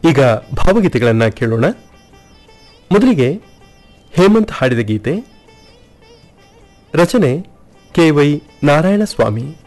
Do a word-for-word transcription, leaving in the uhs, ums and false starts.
ಈಗ ಭಾವಗೀತೆಗಳನ್ನು ಕೇಳೋಣ. ಮೊದಲಿಗೆ ಹೇಮಂತ್ ಹಾಡಿದ ಗೀತೆ, ರಚನೆ ಕೆ ವೈ ನಾರಾಯಣ ಸ್ವಾಮಿ.